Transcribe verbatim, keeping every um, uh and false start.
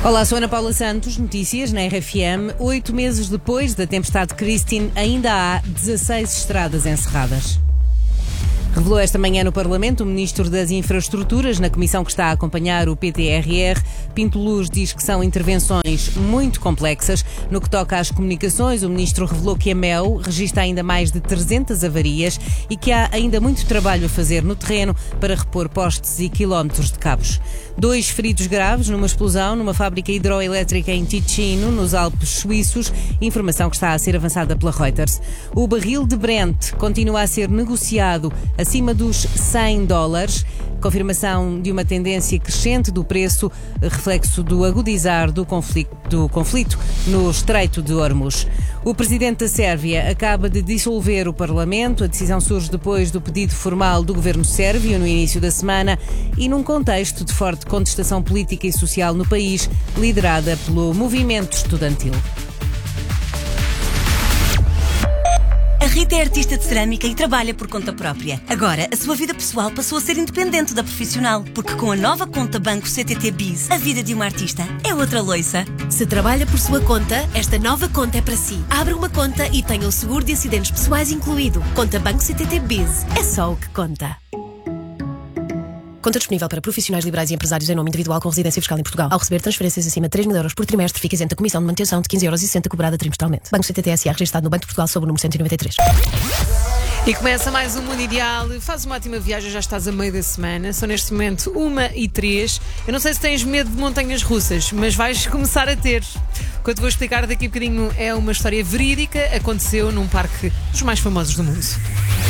Olá, sou Ana Paula Santos, notícias na R F M. Oito meses depois da tempestade Christine, ainda há dezasseis estradas encerradas. Revelou esta manhã no Parlamento o Ministro das Infraestruturas, na comissão que está a acompanhar o P T R R. Pinto Luz diz que são intervenções muito complexas. No que toca às comunicações, o Ministro revelou que a M E O registra ainda mais de trezentas avarias e que há ainda muito trabalho a fazer no terreno para repor postes e quilómetros de cabos. Dois feridos graves numa explosão numa fábrica hidroelétrica em Ticino, nos Alpes suíços, informação que está a ser avançada pela Reuters. O barril de Brent continua a ser negociado acima dos cem dólares, confirmação de uma tendência crescente do preço, reflexo do agudizar do conflito, do conflito no Estreito de Hormuz. O presidente da Sérvia acaba de dissolver o Parlamento. A decisão surge depois do pedido formal do governo sérvio no início da semana e num contexto de forte contestação política e social no país, liderada pelo movimento estudantil. A Rita é artista de cerâmica e trabalha por conta própria. Agora, a sua vida pessoal passou a ser independente da profissional, porque com a nova conta Banco C T T Biz, a vida de uma artista é outra loiça. Se trabalha por sua conta, esta nova conta é para si. Abra uma conta e tenha o seguro de acidentes pessoais incluído. Conta Banco C T T Biz. É só o que conta. Conta disponível para profissionais liberais e empresários em nome individual com residência fiscal em Portugal. Ao receber transferências acima de três mil euros por trimestre, fica isento da comissão de manutenção de quinze euros e sessenta cobrada trimestralmente. Banco C T T S A, registado no Banco de Portugal sob o número cento e noventa e três. E começa mais um Mundo Ideal. Faz uma ótima viagem, já estás a meio da semana. São neste momento uma e três. Eu não sei se tens medo de montanhas russas, mas vais começar a ter. O que eu te vou explicar daqui a bocadinho é uma história verídica. Aconteceu num parque dos mais famosos do mundo.